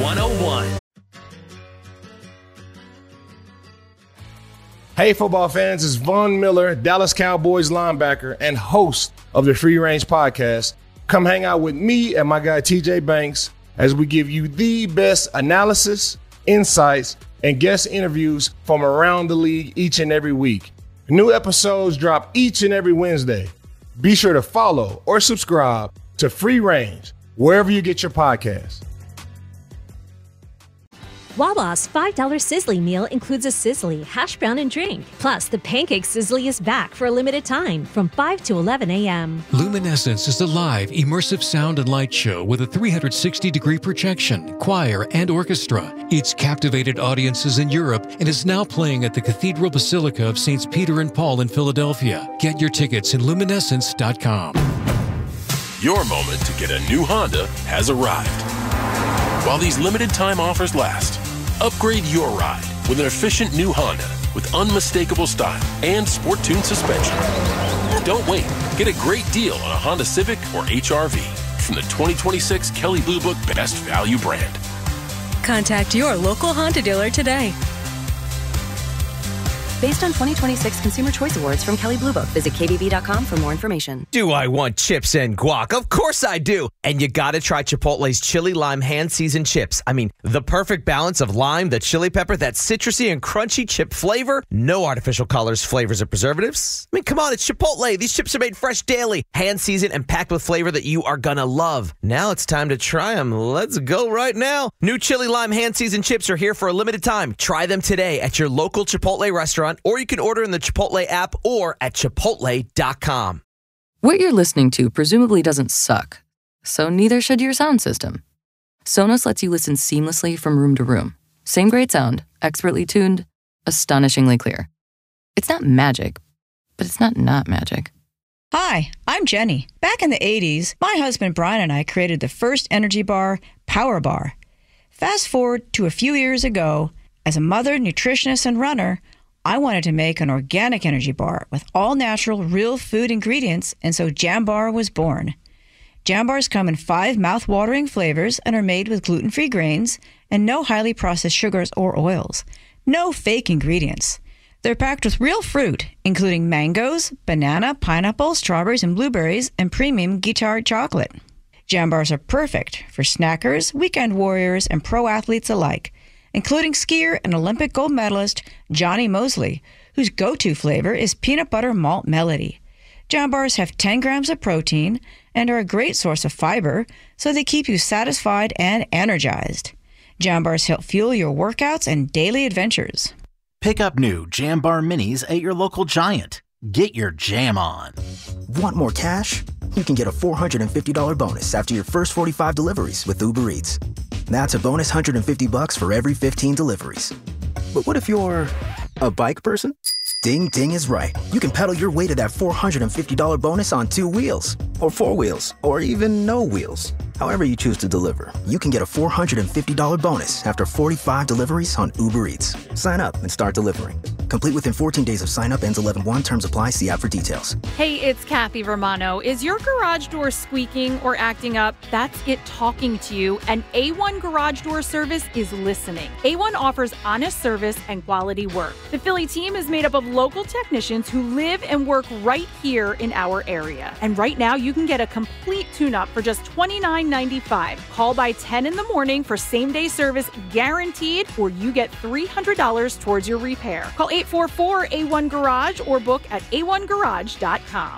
101. Hey, football fans, it's Von Miller, Dallas Cowboys linebacker and host of the Free Range Podcast. Come hang out with me and my guy TJ Banks as we give you the best analysis, insights, and guest interviews from around the league each and every week. New episodes drop each and every Wednesday. Be sure to follow or subscribe to Free Range wherever you get your podcasts. Wawa's $5 Sizzly meal includes a Sizzly, hash brown, and drink. Plus, the Pancake Sizzly is back for a limited time from 5 to 11 a.m. Luminescence is a live, immersive sound and light show with a 360-degree projection, choir, and orchestra. It's captivated audiences in Europe and is now playing at the Cathedral Basilica of Saints Peter and Paul in Philadelphia. Get your tickets at luminescence.com. Your moment to get a new Honda has arrived. While these limited time offers last, upgrade your ride with an efficient new Honda with unmistakable style and sport-tuned suspension. Don't wait. Get a great deal on a Honda Civic or HR-V from the 2026 Kelley Blue Book Best Value brand. Contact your local Honda dealer today. Based on 2026 Consumer Choice Awards from Kelley Blue Book. Visit KBB.com for more information. Do I want chips and guac? Of course I do. And you gotta try Chipotle's Chili Lime Hand-Seasoned Chips. I mean, the perfect balance of lime, the chili pepper, that citrusy and crunchy chip flavor. No artificial colors, flavors, or preservatives. I mean, come on, it's Chipotle. These chips are made fresh daily, hand-seasoned, and packed with flavor that you are gonna love. Now it's time to try them. Let's go right now. New Chili Lime Hand-Seasoned Chips are here for a limited time. Try them today at your local Chipotle restaurant, or you can order in the Chipotle app or at chipotle.com. What you're listening to presumably doesn't suck, so neither should your sound system. Sonos lets you listen seamlessly from room to room. Same great sound, expertly tuned, astonishingly clear. It's not magic, but it's not magic. Hi, I'm Jenny. Back in the 80s, my husband Brian and I created the first energy bar, Power Bar. Fast forward to a few years ago, as a mother, nutritionist, and runner, I wanted to make an organic energy bar with all natural, real food ingredients, and so Jambar was born. Jambars come in 5 mouth-watering flavors and are made with gluten-free grains and no highly processed sugars or oils. No fake ingredients. They're packed with real fruit, including mangoes, banana, pineapple, strawberries, and blueberries, and premium guitar chocolate. Jambars are perfect for snackers, weekend warriors, and pro athletes alike, including skier and Olympic gold medalist Johnny Mosley, whose go-to flavor is peanut butter malt melody. Jambars have 10 grams of protein and are a great source of fiber, so they keep you satisfied and energized. Jambars help fuel your workouts and daily adventures. Pick up new Jambar Minis at your local Giant. Get your jam on. Want more cash? You can get a $450 bonus after your first 45 deliveries with Uber Eats. That's a bonus $150 for every 15 deliveries. But what if you're a bike person? Ding Ding is right. You can pedal your way to that $450 bonus on 2 wheels, or 4 wheels, or even no wheels. However you choose to deliver, you can get a $450 bonus after 45 deliveries on Uber Eats. Sign up and start delivering. Complete within 14 days of sign up. Ends 11/1. Terms apply. See app for details. Hey, it's Kathy Romano. Is your garage door squeaking or acting up? That's it talking to you, and A1 Garage Door Service is listening. A1 offers honest service and quality work. The Philly team is made up of local technicians who live and work right here in our area. And right now, you can get a complete tune-up for just $29.95. Call by 10 in the morning for same-day service guaranteed, or you get $300 towards your repair. Call 844-A1 Garage or book at a1garage.com.